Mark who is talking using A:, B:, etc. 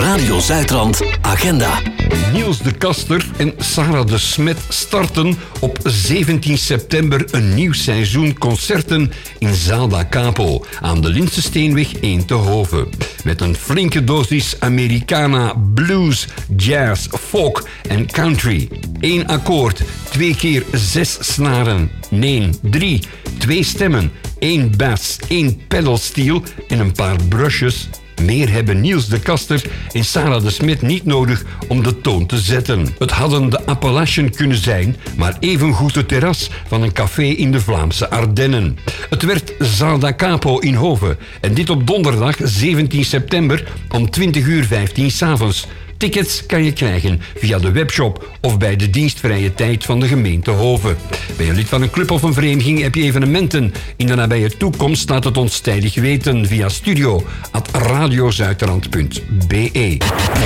A: Radio Zuidrand agenda.
B: Niels de Kaster en Sarah de Smet starten op 17 september een nieuw seizoen concerten in Zaal da Capo aan de Linsensteenweg 1 te Hoven. Met een flinke dosis Americana, blues, jazz, folk en country. 1 akkoord, 2 keer 6 snaren. Nee, 3, 2 stemmen, 1 bass, 1 pedalsteel en een paar brushes. Meer hebben Niels de Kaster en Sarah de Smet niet nodig om de toon te zetten. Het hadden de Appalachen kunnen zijn, maar evengoed het terras van een café in de Vlaamse Ardennen. Het werd Zaal da Capo in Hoven en dit op donderdag 17 september om 20:15 s'avonds. Tickets kan je krijgen via de webshop of bij de dienstvrije tijd van de gemeente Hoven. Ben je lid van een club of een vereniging, heb je evenementen in de nabije toekomst, laat het ons tijdig weten via studio@radiozuiderland.be.